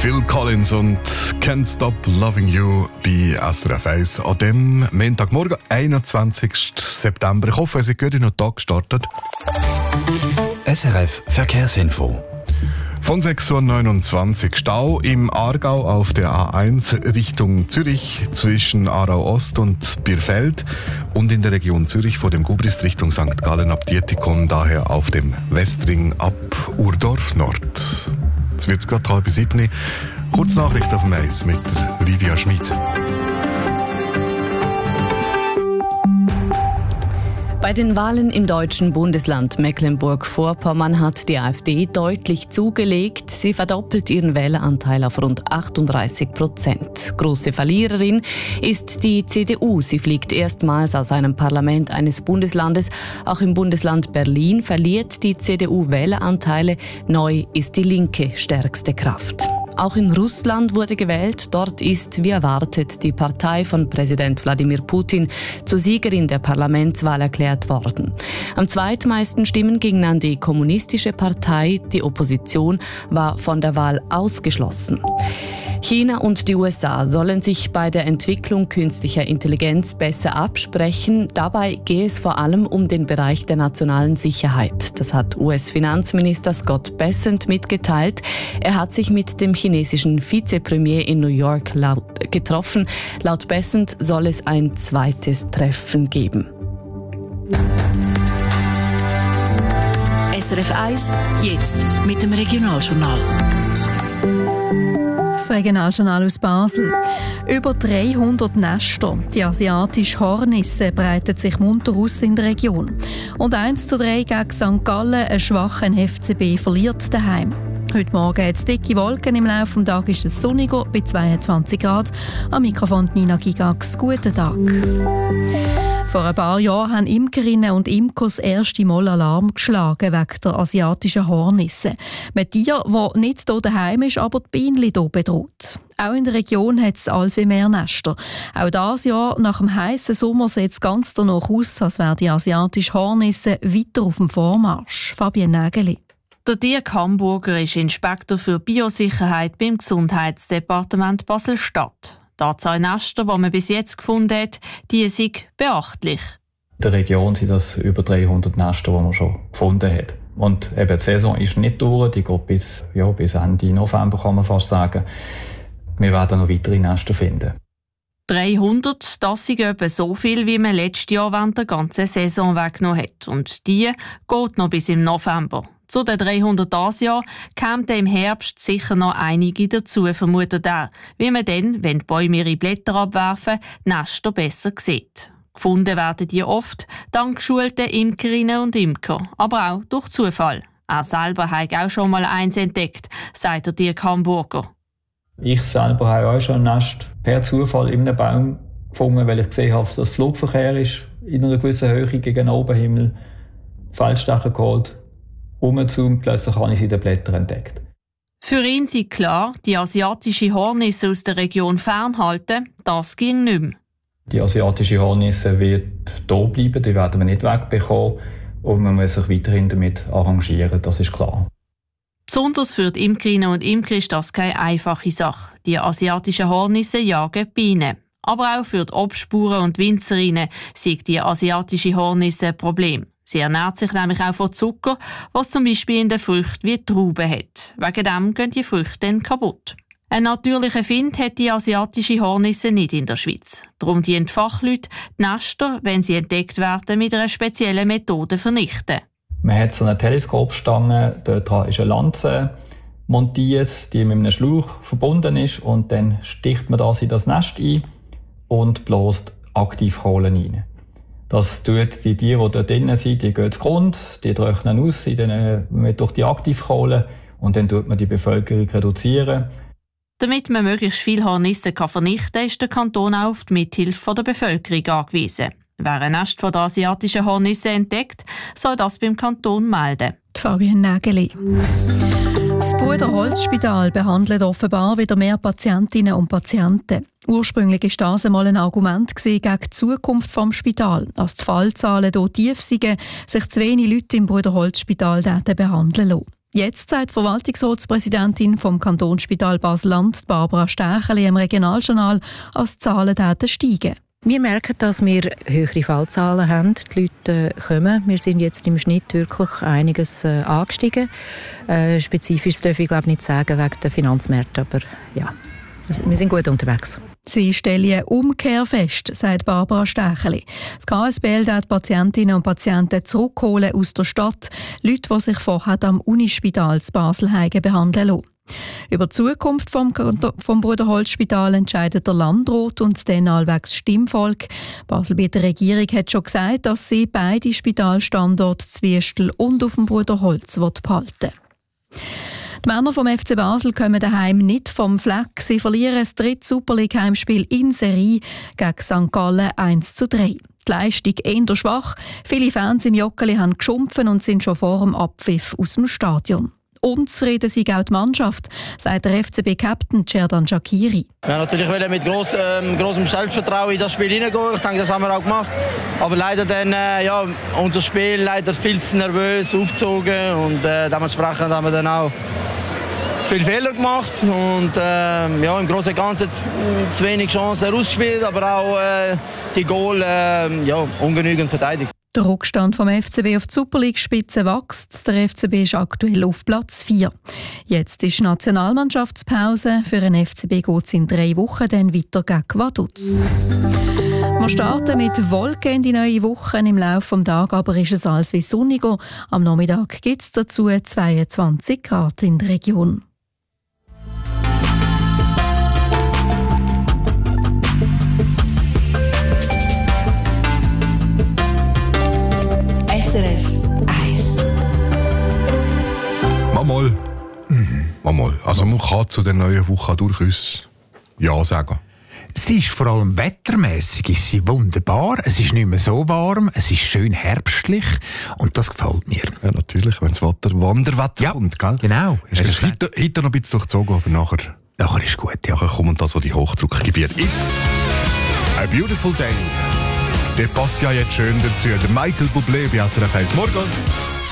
Phil Collins und Can't Stop Loving You bei SRF 1 an dem Montagmorgen, 21. September. Ich hoffe, ihr seid gut in den Tag gestartet. SRF Verkehrsinfo. Von 6.29 Uhr Stau im Aargau auf der A1 Richtung Zürich zwischen Aarau Ost und Birfeld und in der Region Zürich vor dem Gubrist Richtung St. Gallen ab Dietikon, daher auf dem Westring ab Urdorf Nord. Jetzt wird es gerade 6:30. Kurz Nachricht auf dem Eis mit Livia Schmid. Bei den Wahlen im deutschen Bundesland Mecklenburg-Vorpommern hat die AfD deutlich zugelegt. Sie verdoppelt ihren Wähleranteil auf rund 38%. Große Verliererin ist die CDU. Sie fliegt erstmals aus einem Parlament eines Bundeslandes. Auch im Bundesland Berlin verliert die CDU Wähleranteile. Neu ist die Linke stärkste Kraft. Auch in Russland wurde gewählt. Dort ist, wie erwartet, die Partei von Präsident Wladimir Putin zur Siegerin der Parlamentswahl erklärt worden. Am zweitmeisten Stimmen gingen an die Kommunistische Partei. Die Opposition war von der Wahl ausgeschlossen. China und die USA sollen sich bei der Entwicklung künstlicher Intelligenz besser absprechen. Dabei gehe es vor allem um den Bereich der nationalen Sicherheit. Das hat US-Finanzminister Scott Bessent mitgeteilt. Er hat sich mit dem chinesischen Vizepremier in New York getroffen. Laut Bessent soll es ein zweites Treffen geben. SRF 1, jetzt mit dem Regionaljournal. Das Regionaljournal aus Basel. Über 300 Nester, die asiatische Hornisse, breitet sich munter aus in der Region. Und 1:3 gegen St. Gallen, ein schwacher FCB verliert daheim. Heute Morgen hat es dicke Wolken, im Laufe des Tages ist es sonniger bei 22 Grad. Am Mikrofon Nina Gigax. Guten Tag. Vor ein paar Jahren haben Imkerinnen und Imker das erste Mal Alarm geschlagen wegen der asiatischen Hornisse. Ein Tier, das nicht hier daheim ist, aber die Bienen hier bedroht. Auch in der Region hat es alles wie mehr Nester. Auch dieses Jahr, nach dem heißen Sommer, sieht es ganz danach aus, als wäre die asiatische Hornisse weiter auf dem Vormarsch. Fabienne Nägeli. Der Dirk Hamburger ist Inspektor für Biosicherheit beim Gesundheitsdepartement Basel-Stadt. Die Anzahl Nester, die man bis jetzt gefunden hat, die sind beachtlich. In der Region sind das über 300 Nester, die man schon gefunden hat. Und eben die Saison ist nicht durch, die geht bis Ende November, kann man fast sagen. Wir werden noch weitere Nester finden. 300, das sind etwa so viel, wie man letztes Jahr während der ganzen Saison weggenommen hat. Und die geht noch bis im November. Zu den 300 dieses Jahr kämen im Herbst sicher noch einige dazu, vermutet er, wie man dann, wenn die Bäume ihre Blätter abwerfen, die Nester besser sieht. Gefunden werden die oft dank geschulten Imkerinnen und Imker, aber auch durch Zufall. Er selber hat auch schon mal eins entdeckt, sagt der Dirk Hamburger. Ich selber habe auch schon ein Nest per Zufall in einem Baum gefunden, weil ich gesehen habe, dass Flugverkehr ist in einer gewissen Höhe gegen den Oberhimmel, Feldstecher geholt, umgezogen, plötzlich habe ich sie in den Blättern entdeckt. Für ihn sei klar, die asiatische Hornisse aus der Region fernhalten, das ging nicht mehr. Die asiatische Hornisse wird hier bleiben, die werden wir nicht wegbekommen und man muss sich weiterhin damit arrangieren, das ist klar. Besonders für die Imkerinnen und Imker ist das keine einfache Sache. Die asiatischen Hornisse jagen Bienen. Aber auch für die Obstspuren und Winzerinnen sind die asiatische Hornisse ein Problem. Sie ernährt sich nämlich auch von Zucker, was zum Beispiel in den Früchten wie Trauben hat. Wegen dem gehen die Früchte dann kaputt. Ein natürlicher Find hat die asiatische Hornisse nicht in der Schweiz. Darum dienen die Fachleute die Nester, wenn sie entdeckt werden, mit einer speziellen Methode vernichten. Man hat so eine Teleskopstange, dort ist eine Lanze montiert, die mit einem Schlauch verbunden ist und dann sticht man das in das Nest ein und bläst Aktivkohlen rein. Das tut die Tiere, die dort drinnen sind, die gehen zugrunde, die trocknen aus durch die Aktivkohlen und dann tut man die Bevölkerung reduzieren. Damit man möglichst viele Hornisse vernichten kann, ist der Kanton auch auf die Mithilfe der Bevölkerung angewiesen. Wer ein Nest von der asiatischen Hornisse entdeckt, soll das beim Kanton melden. Fabienne Nägeli. Das Bruderholzspital behandelt offenbar wieder mehr Patientinnen und Patienten. Ursprünglich war das einmal ein Argument gegen die Zukunft des Spitals, als die Fallzahlen hier tief seien, sich zu wenig Leute im Bruderholzspital behandeln lassen. Jetzt sagt die Verwaltungsratspräsidentin vom Kantonsspital Basel-Land, Barbara Stärcheli, im Regionaljournal, als die Zahlendaten steigen. Wir merken, dass wir höhere Fallzahlen haben. Die Leute kommen. Wir sind jetzt im Schnitt wirklich einiges angestiegen. Spezifisch darf ich nicht sagen wegen der Finanzmärkte, aber ja, wir sind gut unterwegs. Sie stellen eine Umkehr fest, sagt Barbara Stärcheli. Das KSBL wird Patientinnen und Patienten zurückholen aus der Stadt, Leute, die sich vorher am Unispital zu Basel behandeln lassen. Über die Zukunft vom Bruderholzspital entscheidet der Landrat und dann allwegs das Stimmvolk. Die Baselbieter Regierung hat schon gesagt, dass sie beide Spitalstandorte Zwiestel und auf dem Bruderholz behalten will. Die Männer vom FC Basel kommen daheim nicht vom Fleck. Sie verlieren das 3. Super League-Heimspiel in Serie gegen St. Gallen 1:3. Die Leistung eher schwach. Viele Fans im Joggeli haben geschumpfen und sind schon vor dem Abpfiff aus dem Stadion. Unzufrieden sei auch die Mannschaft, sagt der FCB-Captain Cerdan Shaqiri. Ja, natürlich wollen wir mit grossem Selbstvertrauen in das Spiel hineingehen. Ich denke, das haben wir auch gemacht. Aber leider dann, unser Spiel leider viel zu nervös aufgezogen und dementsprechend haben wir dann auch viele Fehler gemacht und im Großen und Ganzen zu wenig Chancen herausgespielt, aber auch die Goal ungenügend verteidigt. Der Rückstand vom FCB auf die Super League-Spitze wächst. Der FCB ist aktuell auf Platz 4. Jetzt ist Nationalmannschaftspause. Für den FCB geht es in 3 Wochen dann weiter gegen Vaduz. Wir starten mit Wolken in die neue Woche. Im Laufe des Tages aber ist es alles wie sonniger. Am Nachmittag gibt es dazu 22 Grad in der Region. SRF 1. Mal. Also man kann zu der neuen Woche durchaus Ja sagen. Es ist vor allem wettermässig ist sie wunderbar. Es ist nicht mehr so warm, es ist schön herbstlich und das gefällt mir. Ja, natürlich, wenn das Wanderwetter kommt, gell? Genau. Es ist heute noch ein bisschen durchzogen, aber nachher ist gut, ja. Nachher kommt das, was die Hochdruckgebiete. It's a beautiful day. Der passt ja jetzt schön dazu. Der Michael Bublé bei SRF 1. Morgen.